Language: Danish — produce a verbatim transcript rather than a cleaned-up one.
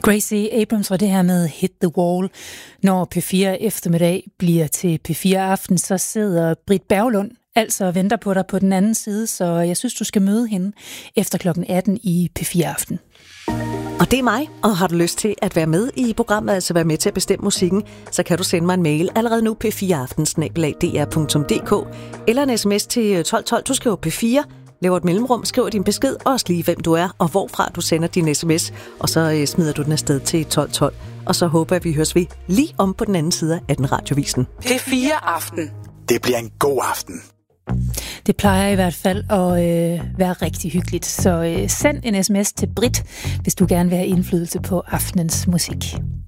Gracie Abrams var det her med Hit the Wall. Når P fire eftermiddag bliver til P fire aften, så sidder Britt Berglund altså og venter på dig på den anden side, så jeg synes, du skal møde hende efter klokken atten i P fire aften. Og det er mig, og har du lyst til at være med i programmet, altså være med til at bestemme musikken, så kan du sende mig en mail allerede nu p fire aften snabel-a d r punktum d k eller en sms til tolv tolv. Du skriver P fire, laver et mellemrum, skriver din besked, og også lige hvem du er, og hvorfra du sender din sms, og så øh, smider du den afsted til tolv tolv. Og så håber jeg, at vi høres ved lige om på den anden side af den radiovisen. P fire aften. Det bliver en god aften. Det plejer i hvert fald at øh, være rigtig hyggeligt, så øh, send en sms til Britt, hvis du gerne vil have indflydelse på aftenens musik.